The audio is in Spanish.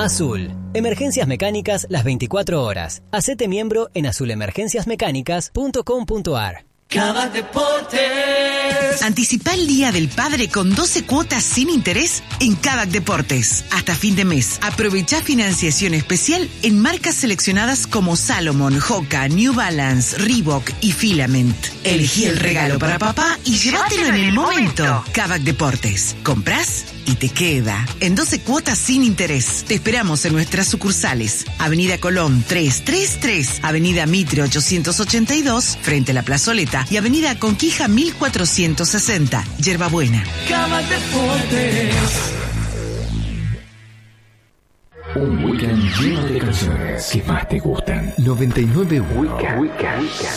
Azul. Emergencias mecánicas las 24 horas. Hacete miembro en azulemergenciasmecánicas.com.ar. Kavak Deportes. Anticipá el Día del Padre con 12 cuotas sin interés en Kavak Deportes. Hasta fin de mes. Aprovechá financiación especial en marcas seleccionadas como Salomon, Hoka, New Balance, Reebok y Filament. Elegí el regalo para papá y llévatelo en el momento. Kavak Deportes. Comprás y te queda. En 12 cuotas sin interés. Te esperamos en nuestras sucursales. Avenida Colón 333, Avenida Mitre 882, frente a la Plazoleta, y Avenida Conquija 1460, Yerbabuena. Kavak Deportes. Un weekend lleno de canciones que más te gustan. 99 Weekend.